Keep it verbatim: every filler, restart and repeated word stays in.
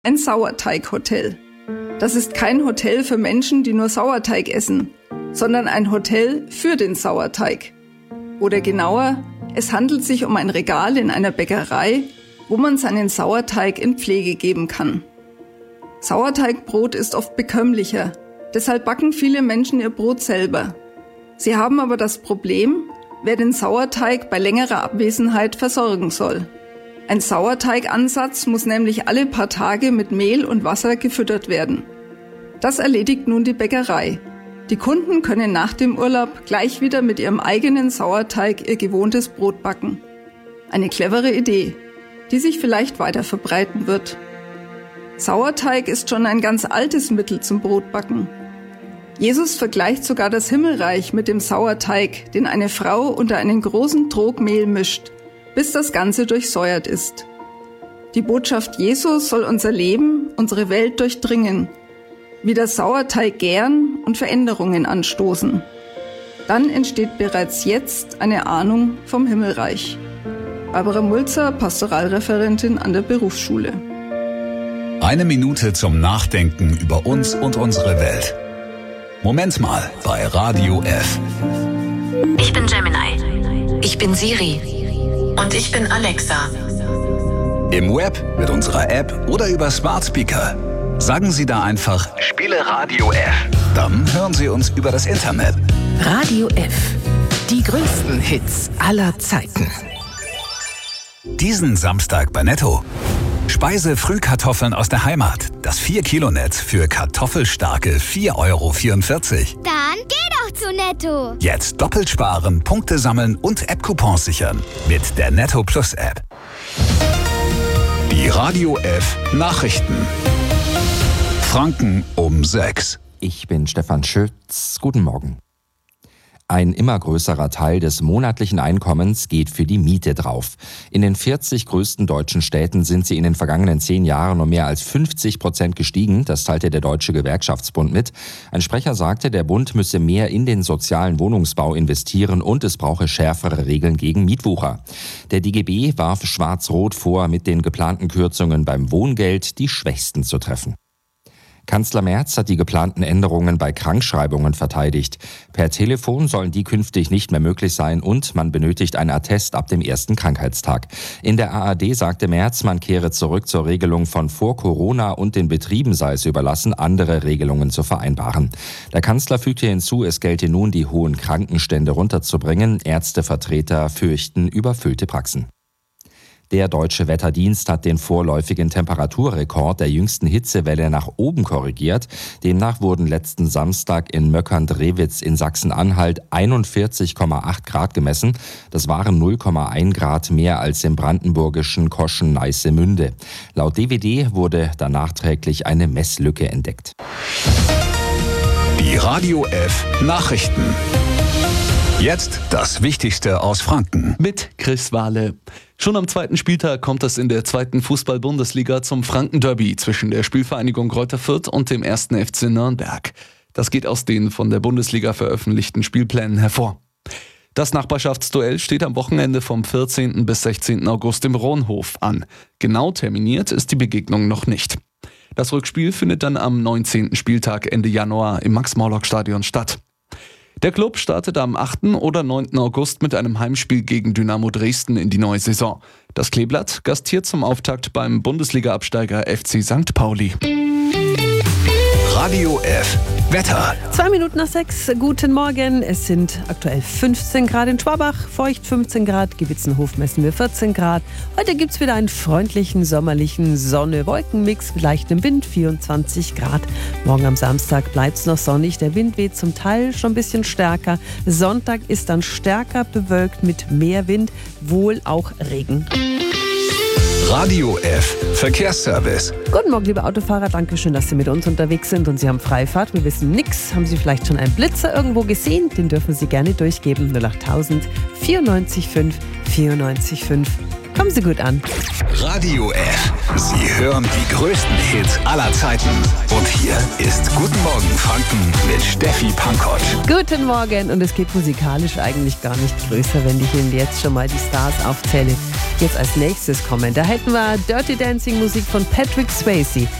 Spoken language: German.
Ein Sauerteighotel. Das ist kein Hotel für Menschen, die nur Sauerteig essen, sondern ein Hotel für den Sauerteig. Oder genauer, es handelt sich um ein Regal in einer Bäckerei, wo man seinen Sauerteig in Pflege geben kann. Sauerteigbrot ist oft bekömmlicher, deshalb backen viele Menschen ihr Brot selber. Sie haben aber das Problem, wer den Sauerteig bei längerer Abwesenheit versorgen soll. Ein Sauerteigansatz muss nämlich alle paar Tage mit Mehl und Wasser gefüttert werden. Das erledigt nun die Bäckerei. Die Kunden können nach dem Urlaub gleich wieder mit ihrem eigenen Sauerteig ihr gewohntes Brot backen. Eine clevere Idee, die sich vielleicht weiter verbreiten wird. Sauerteig ist schon ein ganz altes Mittel zum Brotbacken. Jesus vergleicht sogar das Himmelreich mit dem Sauerteig, den eine Frau unter einen großen Trog Mehl mischt, bis das Ganze durchsäuert ist. Die Botschaft Jesu soll unser Leben, unsere Welt durchdringen, wie der Sauerteig gären und Veränderungen anstoßen. Dann entsteht bereits jetzt eine Ahnung vom Himmelreich. Barbara Mulzer, Pastoralreferentin an der Berufsschule. Eine Minute zum Nachdenken über uns und unsere Welt. Moment mal bei Radio F. Ich bin Gemini. Ich bin Siri. Und ich bin Alexa. Im Web, mit unserer App oder über Smart Speaker. Sagen Sie da einfach, spiele Radio F. Dann hören Sie uns über das Internet. Radio F. Die größten Hits aller Zeiten. Diesen Samstag bei Netto. Speise-Frühkartoffeln aus der Heimat. Das vier Kilo Netz für kartoffelstarke vier Euro vierundvierzig. Dann geh doch zu Netto. Jetzt doppelt sparen, Punkte sammeln und App-Coupons sichern. Mit der Netto Plus App. Die Radio F Nachrichten. Franken um sechs. Ich bin Stefan Schütz. Guten Morgen. Ein immer größerer Teil des monatlichen Einkommens geht für die Miete drauf. In den vierzig größten deutschen Städten sind sie in den vergangenen zehn Jahren um mehr als fünfzig Prozent gestiegen. Das teilte der Deutsche Gewerkschaftsbund mit. Ein Sprecher sagte, der Bund müsse mehr in den sozialen Wohnungsbau investieren und es brauche schärfere Regeln gegen Mietwucher. Der D G B warf Schwarz-Rot vor, mit den geplanten Kürzungen beim Wohngeld die Schwächsten zu treffen. Kanzler Merz hat die geplanten Änderungen bei Krankschreibungen verteidigt. Per Telefon sollen die künftig nicht mehr möglich sein und man benötigt ein Attest ab dem ersten Krankheitstag. In der A R D sagte Merz, man kehre zurück zur Regelung von vor Corona und den Betrieben sei es überlassen, andere Regelungen zu vereinbaren. Der Kanzler fügte hinzu, es gelte nun, die hohen Krankenstände runterzubringen. Ärztevertreter fürchten überfüllte Praxen. Der Deutsche Wetterdienst hat den vorläufigen Temperaturrekord der jüngsten Hitzewelle nach oben korrigiert. Demnach wurden letzten Samstag in Möckern-Drewitz in Sachsen-Anhalt einundvierzig Komma acht Grad gemessen. Das waren null Komma eins Grad mehr als im brandenburgischen Koschen-Neissemünde. Laut D W D wurde da nachträglich eine Messlücke entdeckt. Die Radio F Nachrichten. Jetzt das Wichtigste aus Franken. Mit Chris Wahle. Schon am zweiten Spieltag kommt es in der zweiten Fußball-Bundesliga zum Franken-Derby zwischen der Spielvereinigung Greuther Fürth und dem ersten F C Nürnberg. Das geht aus den von der Bundesliga veröffentlichten Spielplänen hervor. Das Nachbarschaftsduell steht am Wochenende vom vierzehnten bis sechzehnten August im Rohnhof an. Genau terminiert ist die Begegnung noch nicht. Das Rückspiel findet dann am neunzehnten Spieltag Ende Januar im Max-Morlock-Stadion statt. Der Club startet am achten oder neunten August mit einem Heimspiel gegen Dynamo Dresden in die neue Saison. Das Kleeblatt gastiert zum Auftakt beim Bundesliga-Absteiger F C Sankt Pauli. Radio F Wetter. Zwei Minuten nach sechs. Guten Morgen. Es sind aktuell fünfzehn Grad in Schwabach, feucht fünfzehn Grad, Gewitzenhof messen wir vierzehn Grad. Heute gibt es wieder einen freundlichen, sommerlichen Sonne-Wolken-Mix mit leichtem Wind, vierundzwanzig Grad. Morgen am Samstag bleibt es noch sonnig. Der Wind weht zum Teil schon ein bisschen stärker. Sonntag ist dann stärker bewölkt mit mehr Wind, wohl auch Regen. Radio F Verkehrsservice. Guten Morgen, liebe Autofahrer. Dankeschön, dass Sie mit uns unterwegs sind und Sie haben Freifahrt. Wir wissen nichts. Haben Sie vielleicht schon einen Blitzer irgendwo gesehen? Den dürfen Sie gerne durchgeben. null acht tausend vierundneunzig fünf vierundneunzig fünf. Kommen Sie gut an. Radio F. Sie hören die größten Hits aller Zeiten. Und hier ist Guten Morgen Franken mit Steffi Pankott. Guten Morgen. Und es geht musikalisch eigentlich gar nicht größer, wenn ich Ihnen jetzt schon mal die Stars aufzähle. Jetzt als nächstes kommen. Da hätten wir Dirty Dancing Musik von Patrick Swayze.